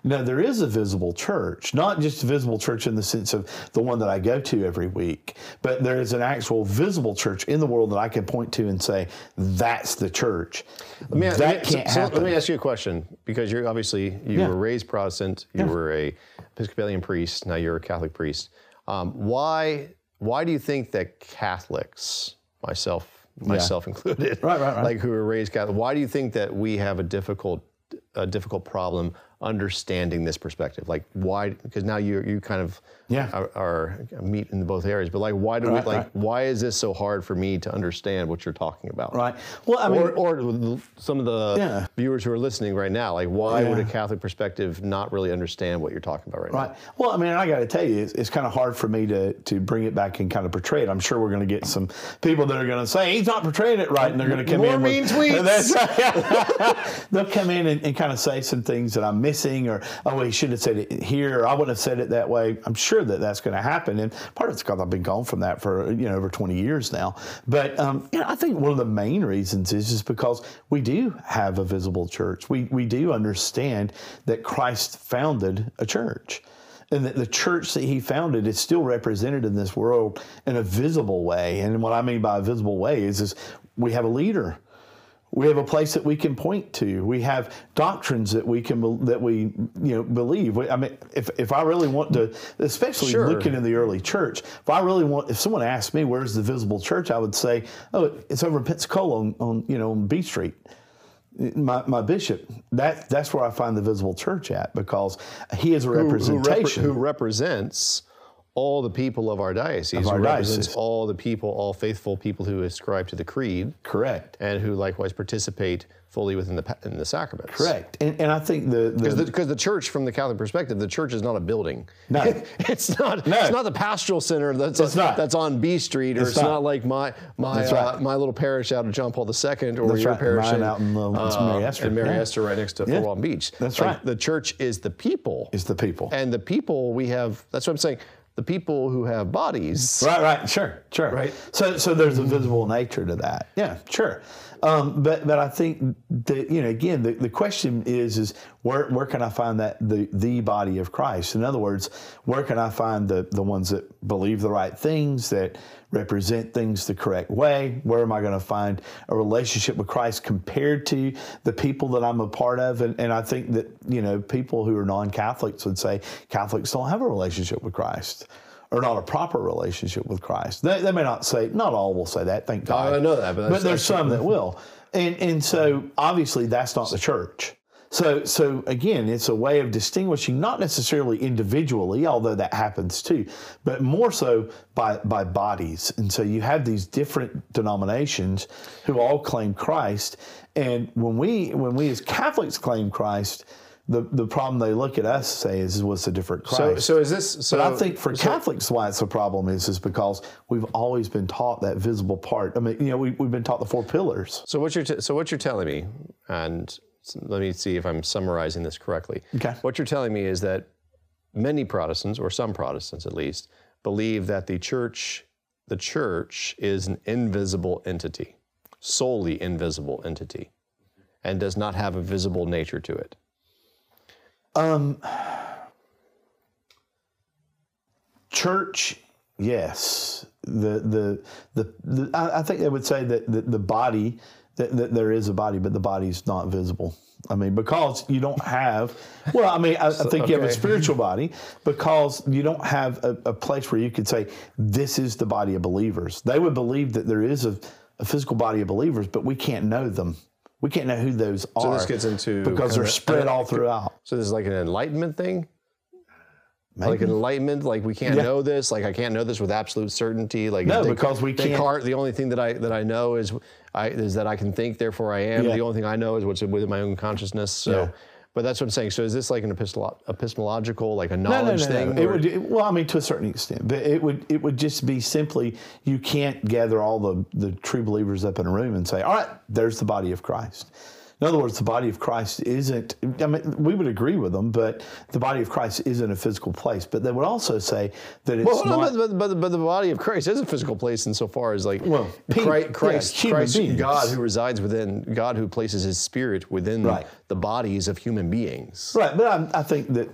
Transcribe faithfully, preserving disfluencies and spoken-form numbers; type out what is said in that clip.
No, there is a visible church, not just a visible church in the sense of the one that I go to every week, but there is an actual visible church in the world that I can point to and say, that's the church. Let me, that let me, can't so, happen. So let me ask you a question, because you're obviously, you Yeah. were raised Protestant, you Yeah. were a Episcopalian priest, now you're a Catholic priest. Um, why, why do you think that Catholics, myself, myself yeah. included, right, right, right. like who are raised Catholic, why do you think that we have a difficult a difficult problem understanding this perspective? Like why, because now you you kind of yeah. are, are meet in both areas, but like why do right, we like right. why is this so hard for me to understand what you're talking about? Right. Well, I mean, or, or some of the yeah. viewers who are listening right now, like why yeah. would a Catholic perspective not really understand what you're talking about right, right. now? Right. Well, I mean, I got to tell you, it's, it's kind of hard for me to to bring it back and kind of portray it. I'm sure we're going to get some people that are going to say he's not portraying it right, and they're going to come More in mean with tweets. That's right. They'll come in and, and kind of say some things that I'm missing, or oh, he should have said it here, or I wouldn't have said it that way. I'm sure that that's going to happen, and part of it's because I've been gone from that for you know over twenty years now. But um, you know, I think one of the main reasons is just because we do have a visible church. We we do understand that Christ founded a church, and that the church that he founded is still represented in this world in a visible way. And what I mean by a visible way is, is we have a leader. We have a place that we can point to. We have doctrines that we can that we you know believe. I mean, if if I really want to, especially Sure. looking in the early church, if I really want, if someone asked me where's the visible church, I would say, oh, it's over in Pensacola on, on you know on B Street. My, my bishop, that that's where I find the visible church at, because he is a representation Who, who, repre- who represents all the people of our diocese, Of our who represents diocese. all the people, all faithful people who ascribe to the creed, Correct. and who likewise participate fully within the pa- in the sacraments. Correct. And and I think the Because the, the, 'cause the church, from the Catholic perspective, the church is not a building. No. it's not. No. It's not the pastoral center that's It's not. that's on B Street, or it's, It's not. not. like my my That's uh, right. my little parish out of John Paul the Second, or That's your right. parish Mine in, out in, uh, it's uh, Mary Esther. in Mary Yeah. Esther, right next to Yeah. Fort Walton Beach. That's Like, right. The church is the people. is the people. And the people we have. That's what I'm saying. The people who have bodies. Right, right, sure, sure. Right. So, so there's a visible nature to that. Yeah, sure. Um, but, but I think that, you know, again, the, the question is, is where, where can I find that the, the body of Christ? In other words, where can I find the, the ones that believe the right things, that represent things the correct way? Where am I going to find a relationship with Christ compared to the people that I'm a part of? And, and I think that, you know, people who are non-Catholics would say Catholics don't have a relationship with Christ, or not a proper relationship with Christ. They, they may not say, not all will say that, thank God. I know that, but that's- but there's that's- some that will. And and so obviously that's not the church. So so again, it's a way of distinguishing, not necessarily individually, although that happens too, but more so by by bodies. And so you have these different denominations who all claim Christ. And when we when we as Catholics claim Christ, the, the problem they look at us say is, what's a different Christ? So, so is this? So But I think for so- Catholics, why it's a problem is, is because we've always been taught that visible part. I mean, you know, we, we've been taught the four pillars. So what you're t- so what you're telling me, and let me see if I'm summarizing this correctly. Okay. What you're telling me is that many Protestants, or some Protestants at least, believe that the church, the church is an invisible entity, solely invisible entity, and does not have a visible nature to it. Um, church, yes. The the the, the I, I think they would say that the, the body, that, that there is a body, but the body's not visible. I mean, because you don't have, well, I mean, I, I think you have a okay. spiritual body, because you don't have a, a place where you could say, this is the body of believers. They would believe that there is a, a physical body of believers, but we can't know them. We can't know who those are. So this gets into because they're kinda- spread all throughout. So this is like an enlightenment thing? Maybe. Like enlightenment, like we can't Yeah. know this, like I can't know this with absolute certainty. Like No, Des- because we can't- Descartes, the only thing that I that I know is I is that I can think, therefore I am. Yeah. The only thing I know is what's within my own consciousness. So, Yeah. but that's what I'm saying. So is this like an epistolo- epistemological, like a No, no, knowledge no, thing? no. It or- would, it- well, I mean, to a certain extent, but it would it would just be simply, you can't gather all the, the true believers up in a room and say, all right, there's the body of Christ. In other words, the body of Christ isn't, I mean, we would agree with them, but the body of Christ isn't a physical place. But they would also say that it's well, not. But, but, but the body of Christ is a physical place insofar as like Well, people, Christ, Christ, yeah, Christ human beings. God who resides within, God who places his spirit within Right. the bodies of human beings. Right, but I, I think that